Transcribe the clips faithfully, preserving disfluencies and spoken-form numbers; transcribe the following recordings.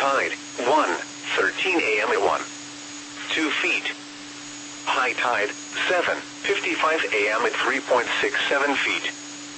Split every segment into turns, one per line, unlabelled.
tide, one thirteen a m at one. two feet. High tide, seven fifty-five a m at three point six seven feet.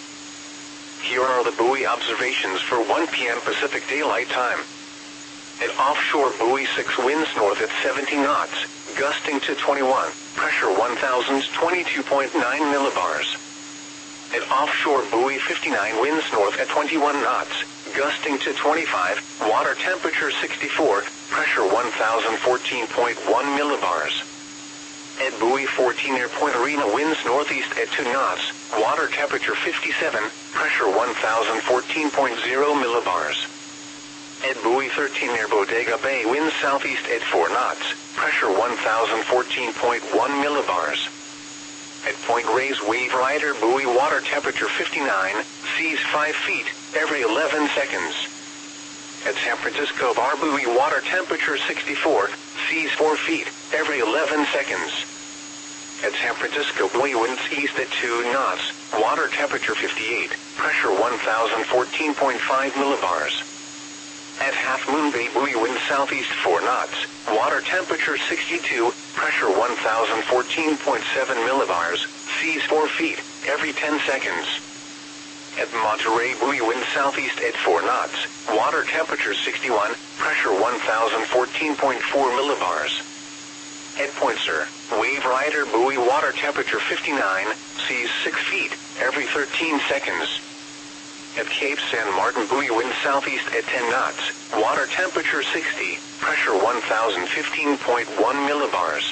Here are the buoy observations for one p m Pacific Daylight Time. At offshore buoy six, winds north at seventy knots, gusting to twenty-one, pressure one thousand twenty-two point nine millibars. At offshore buoy fifty-nine, winds north at twenty-one knots, gusting to twenty-five, water temperature sixty-four, pressure one thousand fourteen point one millibars. At buoy fourteen, near Point Arena, winds northeast at two knots, water temperature fifty-seven, pressure one thousand fourteen point zero millibars. At buoy thirteen, near Bodega Bay, winds southeast at four knots, pressure one thousand fourteen point one millibars. At Point Reyes Wave Rider buoy, water temperature fifty-nine, seas five feet, every eleven seconds. At San Francisco Bar buoy, water temperature sixty-four, seas four feet, every eleven seconds. At San Francisco buoy, winds east at two knots, water temperature fifty-eight, pressure one thousand fourteen point five millibars. At Half Moon Bay buoy, winds southeast four knots, water temperature sixty-two, pressure one thousand fourteen point seven millibars, seas four feet, every ten seconds. At Monterey buoy, winds southeast at four knots, water temperature sixty-one, pressure one thousand fourteen point four millibars. At Point Sur, Wave Rider buoy, water temperature fifty-nine, seas six feet, every thirteen seconds. At Cape San Martin buoy, winds southeast at ten knots, water temperature sixty, pressure one thousand fifteen point one millibars.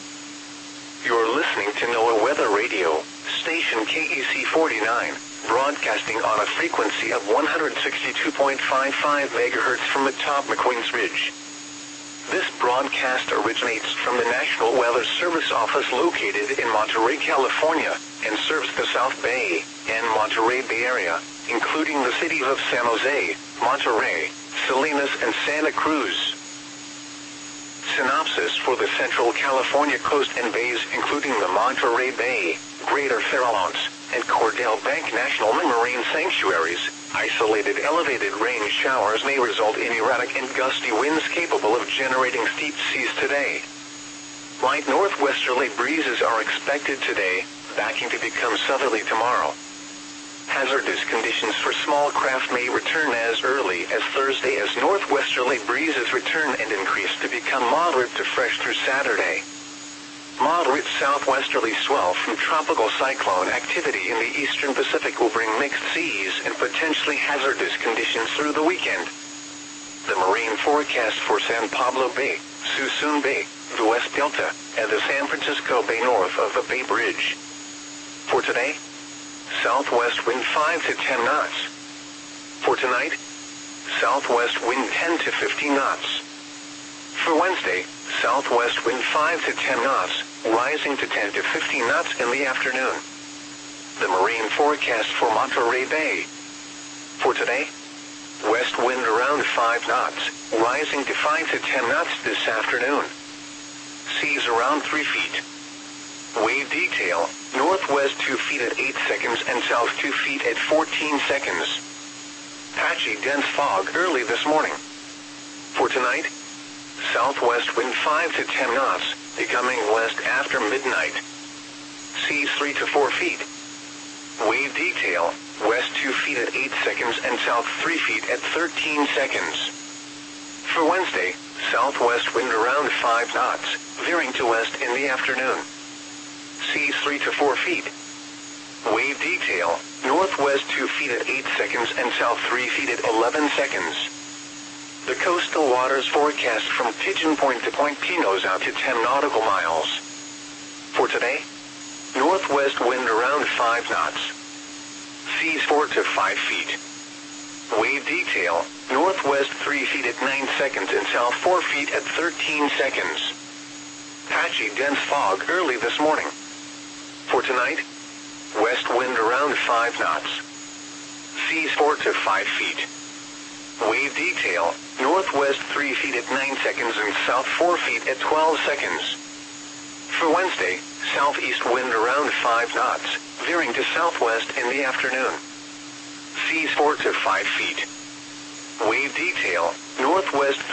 You're listening to NOAA Weather Radio, station K E C forty-nine, broadcasting on a frequency of one hundred sixty-two point five five megahertz from atop McQueen's Ridge. This broadcast originates from the National Weather Service office located in Monterey, California, and serves the South Bay and Monterey Bay area, including the cities of San Jose, Monterey, Salinas, and Santa Cruz. Synopsis for the Central California coast and bays, including the Monterey Bay, Greater Farallones, and Cordell Bank National Marine Sanctuaries. Isolated elevated rain showers may result in erratic and gusty winds capable of generating steep seas today. Light northwesterly breezes are expected today, backing to become southerly tomorrow. Hazardous conditions for small craft may return as early as Thursday as northwesterly breezes return and increase to become moderate to fresh through Saturday. Moderate southwesterly swell from tropical cyclone activity in the eastern Pacific will bring mixed seas and potentially hazardous conditions through the weekend. The marine forecast for San Pablo Bay, Suisun Bay, the West Delta, and the San Francisco Bay north of the Bay Bridge. For today, southwest wind five to ten knots. For tonight, southwest wind ten to fifteen knots. For Wednesday, southwest wind five to ten knots, rising to ten to fifteen knots in the afternoon. The marine forecast for Monterey Bay. For today, west wind around five knots, rising to five to ten knots this afternoon. Seas around three feet. Wave detail, northwest two feet at eight seconds and south two feet at fourteen seconds. Patchy dense fog early this morning. For tonight, southwest wind five to ten knots, becoming west after midnight. Seas three to four feet. Wave detail, west two feet at eight seconds and south three feet at thirteen seconds. For Wednesday, southwest wind around five knots, veering to west in the afternoon. Seas three to four feet. Wave detail, northwest two feet at eight seconds and south three feet at eleven seconds. The coastal waters forecast from Pigeon Point to Point Pinos out to ten nautical miles. For today, northwest wind around five knots. Seas four to five feet. Wave detail, northwest three feet at nine seconds and south four feet at thirteen seconds. Patchy dense fog early this morning. For tonight, west wind around five knots. Seas four to five feet. Wave detail, northwest three feet at nine seconds and south four feet at twelve seconds. For Wednesday, southeast wind around five knots, veering to southwest in the afternoon. Seas four to five feet. Wave detail, northwest